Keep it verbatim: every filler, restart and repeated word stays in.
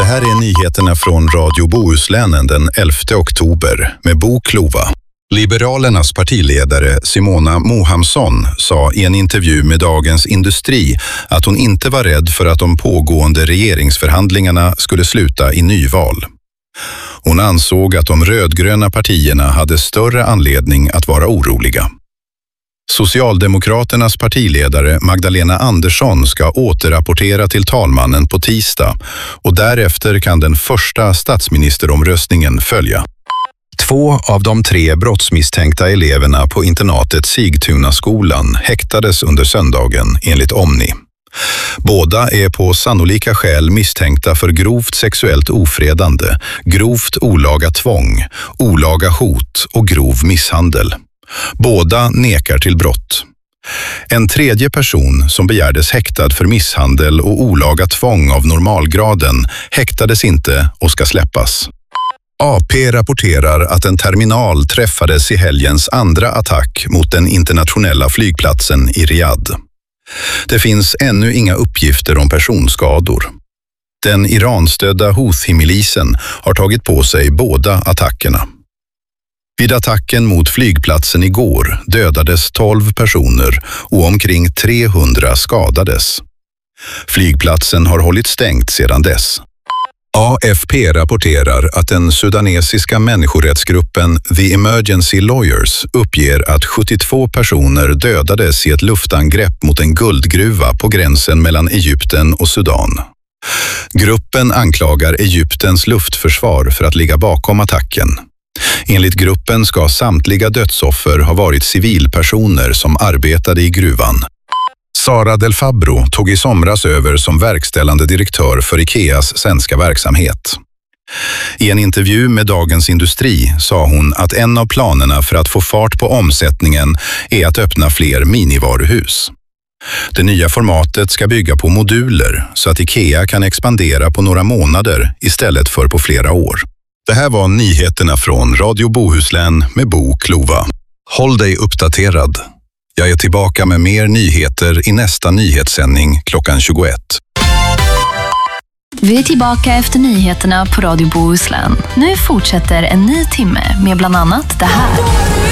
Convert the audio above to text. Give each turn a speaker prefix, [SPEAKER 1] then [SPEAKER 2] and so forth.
[SPEAKER 1] här är nyheterna från Radio Bohuslänen den elfte oktober med Bo Klova. Liberalernas partiledare Simona Mohamsson sa i en intervju med Dagens Industri att hon inte var rädd för att de pågående regeringsförhandlingarna skulle sluta i nyval. Hon ansåg att de rödgröna partierna hade större anledning att vara oroliga. Socialdemokraternas partiledare Magdalena Andersson ska återrapportera till talmannen på tisdag och därefter kan den första statsministeromröstningen följa. Två av de tre brottsmisstänkta eleverna på internatet Sigtunaskolan häktades under söndagen enligt Omni. Båda är på sannolika skäl misstänkta för grovt sexuellt ofredande, grovt olaga tvång, olaga hot och grov misshandel. Båda nekar till brott. En tredje person som begärdes häktad för misshandel och olaga tvång av normalgraden häktades inte och ska släppas. A P rapporterar att en terminal träffades i helgens andra attack mot den internationella flygplatsen i Riyadh. Det finns ännu inga uppgifter om personskador. Den Iranstödda Houthi-milisen har tagit på sig båda attackerna. Vid attacken mot flygplatsen igår dödades tolv personer och omkring trehundra skadades. Flygplatsen har hållit stängt sedan dess. A F P rapporterar att den sudanesiska människorättsgruppen The Emergency Lawyers uppger att sjuttiotvå personer dödades i ett luftangrepp mot en guldgruva på gränsen mellan Egypten och Sudan. Gruppen anklagar Egyptens luftförsvar för att ligga bakom attacken. Enligt gruppen ska samtliga dödsoffer ha varit civilpersoner som arbetade i gruvan. Sara Del Fabbro tog i somras över som verkställande direktör för Ikeas svenska verksamhet. I en intervju med Dagens Industri sa hon att en av planerna för att få fart på omsättningen är att öppna fler minivaruhus. Det nya formatet ska bygga på moduler så att Ikea kan expandera på några månader istället för på flera år. Det här var nyheterna från Radio Bohuslän med Bo Klova. Håll dig uppdaterad. Jag är tillbaka med mer nyheter i nästa nyhetssändning klockan tjugoett.
[SPEAKER 2] Vi är tillbaka efter nyheterna på Radio Bohuslän. Nu fortsätter en ny timme med bland annat det här.